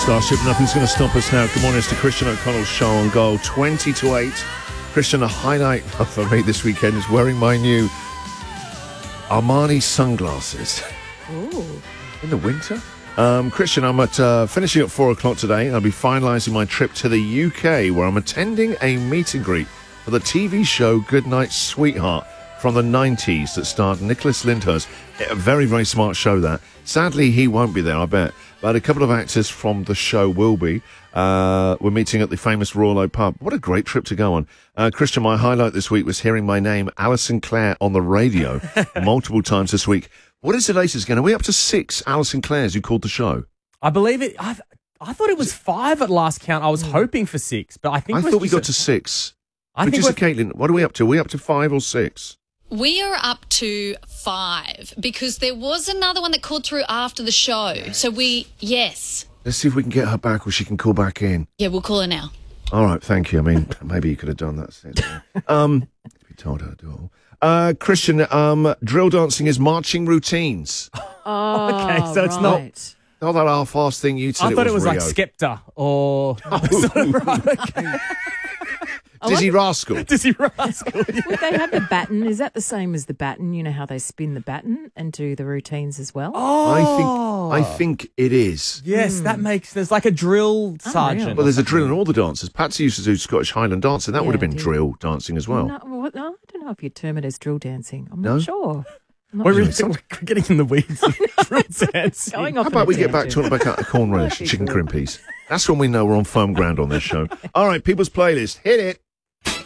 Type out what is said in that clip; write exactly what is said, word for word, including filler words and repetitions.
Starship, nothing's going to stop us now. Good morning, it's the Christian O'Connell Show on Gold, twenty to eight. Christian, a highlight for me this weekend is wearing my new Armani sunglasses. Ooh. In the winter? Um, Christian, I'm at uh, finishing at four o'clock today. I'll be finalising my trip to the U K, where I'm attending a meet and greet for the T V show Goodnight Sweetheart from the nineties that starred Nicholas Lyndhurst. A very, very smart show, that. Sadly, he won't be there, I bet. But a couple of actors from the show will be. Uh, we're meeting at the famous Royal Oak Pub. What a great trip to go on. Uh, Christian, my highlight this week was hearing my name, Alison Clare, on the radio multiple times this week. What is the latest again? Are we up to six Alison Clares who called the show? I believe it. I, I thought it was five at last count. I was hoping for six, but I think I it was thought we just got a- to six. I Producer think we're- Caitlin, what are we up to? Are we up to five or six? We are up to five because there was another one that called through after the show. So we, yes. Let's see if we can get her back or she can call back in. Yeah, we'll call her now. All right, thank you. I mean, maybe you could have done that. Since, um, if you told her to do it all. Uh, Christian, um, drill dancing is marching routines. Oh, Okay, so it's not- right. Not that half-assed thing you said. I thought it was, Rio. like Skepta or Dizzy Rascal. Dizzy Rascal. Yeah. Would they have the baton? Is that the same as the baton? You know how they spin the baton and do the routines as well? Oh, I think I think it is. yes, that makes there's like a drill sergeant. Well, there's a drill in all the dances. Patsy used to do Scottish Highland dance, and that Yeah, would have been I did. drill dancing as well. No, what- no, I don't know if you'd term it as drill dancing. I'm No? not sure. I'm not We're, sure. really, we're getting in the weeds of drill dancing. Going How off about on a we get back tangent. talking about a corn relish and chicken crimpies? That's when we know we're on firm ground on this show. All right, people's playlist. Hit it.